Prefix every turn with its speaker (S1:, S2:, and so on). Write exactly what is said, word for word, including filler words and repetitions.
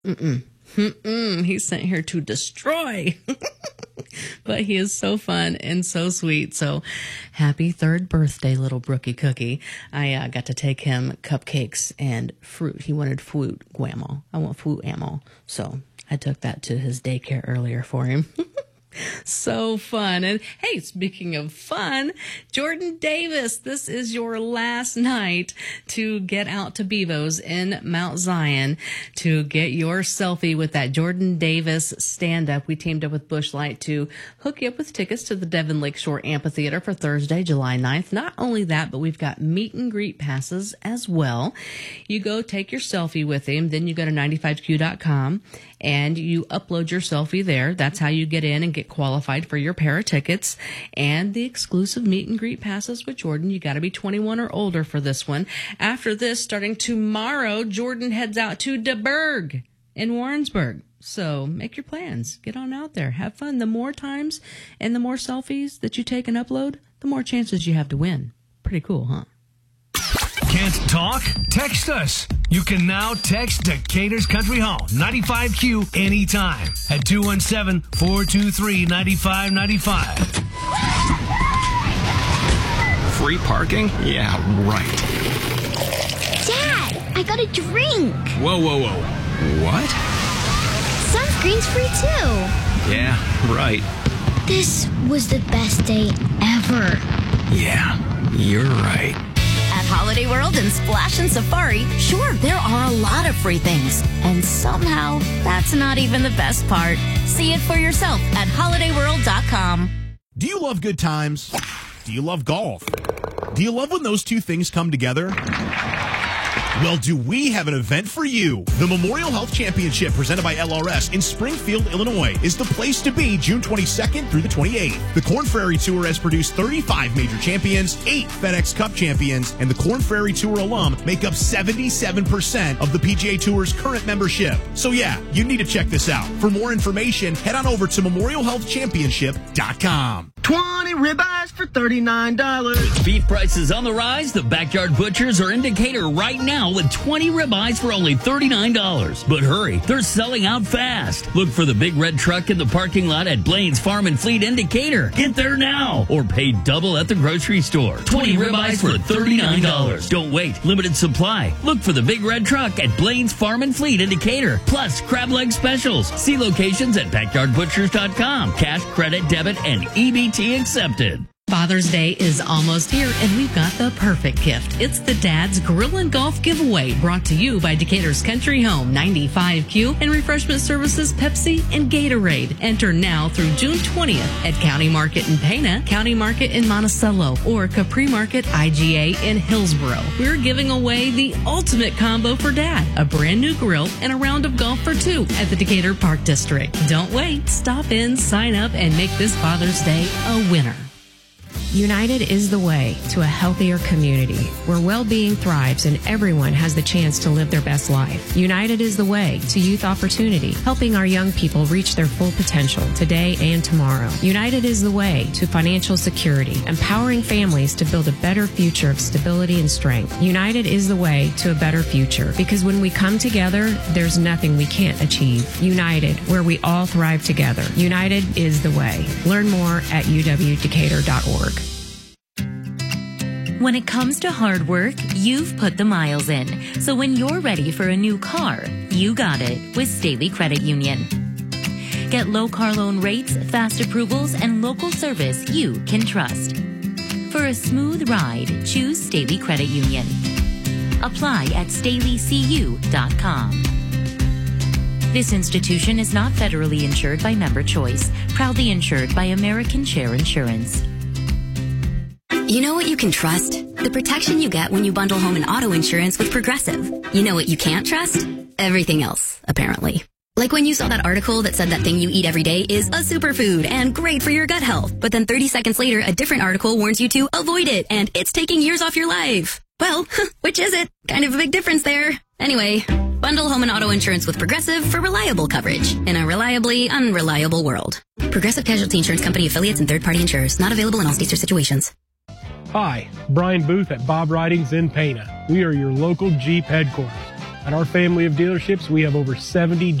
S1: Mm-mm. Mm-mm. He's sent here to destroy. But he is so fun and so sweet. So happy third birthday, little Brookie Cookie. I uh, got to take him cupcakes and fruit. He wanted fruit guamo. I want fruit ammo. So I took that to his daycare earlier for him. So fun. And hey, speaking of fun, Jordan Davis, this is your last night to get out to Bevo's in Mount Zion to get your selfie with that Jordan Davis stand-up. We teamed up with Busch Light to hook you up with tickets to the Devon Lakeshore Amphitheater for Thursday, July ninth. Not only that, but we've got meet and greet passes as well. You go take your selfie with him, then you go to ninety-five Q dot com and you upload your selfie there. That's how you get in and get qualified for your pair of tickets and the exclusive meet and greet passes with Jordan. You got to be twenty-one or older for this one. After this, starting tomorrow, Jordan heads out to DeBerg in Warrensburg. So make your plans. Get on out there. Have fun. The more times and the more selfies that you take and upload, the more chances you have to win. Pretty cool, huh?
S2: Can't talk? Text us. You can now text Decatur's Country Home, ninety-five Q, anytime at two one seven, four two three, nine five nine five.
S3: Free parking? Yeah, right.
S4: Dad, I got a drink.
S3: Whoa, whoa, whoa. What?
S4: Sunscreen's free too.
S3: Yeah, right.
S4: This was the best day ever.
S3: Yeah, you're right.
S5: At Holiday World and Splash and Safari, sure, there are a lot of free things. And somehow, that's not even the best part. See it for yourself at holiday world dot com.
S6: Do you love good times? Do you love golf? Do you love when those two things come together? Well, do we have an event for you? The Memorial Health Championship presented by L R S in Springfield, Illinois is the place to be June twenty-second through the twenty-eighth. The Korn Ferry Tour has produced thirty-five major champions, eight FedEx Cup champions, and the Korn Ferry Tour alum make up seventy-seven percent of the P G A Tour's current membership. So yeah, you need to check this out. For more information, head on over to memorial health championship dot com.
S7: twenty ribeyes for thirty-nine dollars.
S8: With beef prices on the rise, the Backyard Butchers are in Decatur right now with twenty ribeyes for only thirty-nine dollars. But hurry, they're selling out fast. Look for the big red truck in the parking lot at Blaine's Farm and Fleet in Decatur. Get there now or pay double at the grocery store. twenty ribeyes for thirty-nine dollars. Don't wait. Limited supply. Look for the big red truck at Blaine's Farm and Fleet in Decatur. Plus crab leg specials. See locations at backyard butchers dot com. Cash, credit, debit, and E B T accepted.
S1: Father's Day is almost here, and we've got the perfect gift. It's the Dad's Grill and Golf Giveaway, brought to you by Decatur's Country Home, ninety-five Q, and Refreshment Services, Pepsi, and Gatorade. Enter now through June twentieth at County Market in Pana, County Market in Monticello, or Capri Market I G A in Hillsboro. We're giving away the ultimate combo for Dad, a brand new grill and a round of golf for two at the Decatur Park District. Don't wait. Stop in, sign up, and make this Father's Day a winner.
S9: United is the way to a healthier community where well-being thrives and everyone has the chance to live their best life. United is the way to youth opportunity, helping our young people reach their full potential today and tomorrow. United is the way to financial security, empowering families to build a better future of stability and strength. United is the way to a better future because when we come together, there's nothing we can't achieve. United, where we all thrive together. United is the way. Learn more at u w decatur dot org.
S10: When it comes to hard work, you've put the miles in. So when you're ready for a new car, you got it with Staley Credit Union. Get low car loan rates, fast approvals, and local service you can trust. For a smooth ride, choose Staley Credit Union. Apply at staley c u dot com. This institution is not federally insured by Member Choice, proudly insured by American Share Insurance.
S11: You know what you can trust? The protection you get when you bundle home and auto insurance with Progressive. You know what you can't trust? Everything else, apparently. Like when you saw that article that said that thing you eat every day is a superfood and great for your gut health. But then thirty seconds later, a different article warns you to avoid it and it's taking years off your life. Well, which is it? Kind of a big difference there. Anyway, bundle home and auto insurance with Progressive for reliable coverage in a reliably unreliable world. Progressive Casualty Insurance Company affiliates and third-party insurers. Not available in all states or situations.
S12: Hi, Brian Booth at Bob Ridings in Pana. We are your local Jeep headquarters. At our family of dealerships, we have over seventy